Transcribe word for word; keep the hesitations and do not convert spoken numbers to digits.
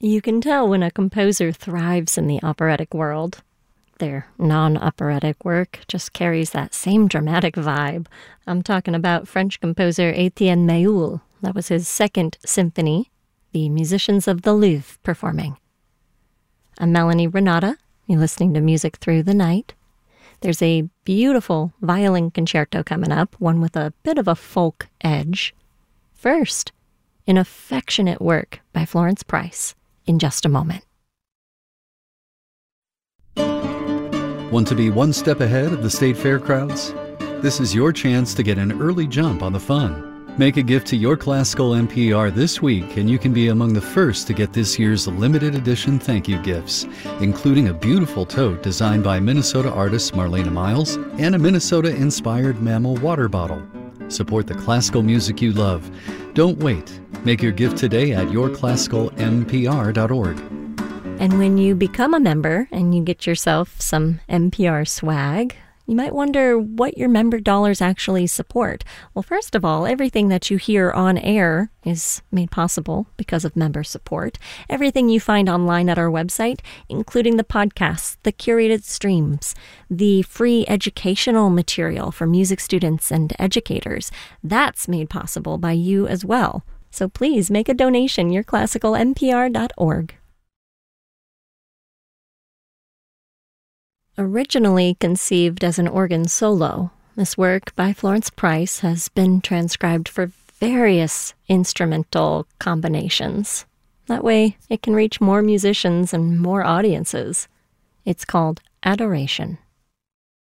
You can tell when a composer thrives in the operatic world. Their non-operatic work just carries that same dramatic vibe. I'm talking about French composer Etienne Méhul. That was his second symphony, the Musicians of the Louvre performing. I'm Melanie Renata. You're listening to Music Through the Night. There's a beautiful violin concerto coming up, one with a bit of a folk edge. First, an affectionate work by Florence Price in just a moment. Want to be one step ahead of the state fair crowds? This is your chance to get an early jump on the fun. Make a gift to your classical N P R this week and you can be among the first to get this year's limited edition thank you gifts, including a beautiful tote designed by Minnesota artist Marlena Miles and a Minnesota-inspired mammal water bottle. Support the classical music you love. Don't wait. Make your gift today at your classical n p r dot org. And when you become a member and you get yourself some N P R swag, you might wonder what your member dollars actually support. Well, first of all, everything that you hear on air is made possible because of member support. Everything you find online at our website, including the podcasts, the curated streams, the free educational material for music students and educators, that's made possible by you as well. So please make a donation, your classical n p r dot org. Originally conceived as an organ solo, this work by Florence Price has been transcribed for various instrumental combinations. That way, it can reach more musicians and more audiences. It's called Adoration.